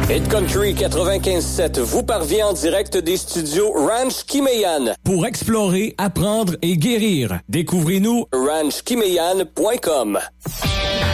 Hit Country 95.7 vous parvient en direct des studios Ranch Kimeyan. Pour explorer, apprendre et guérir, découvrez-nous ranchkimeyan.com.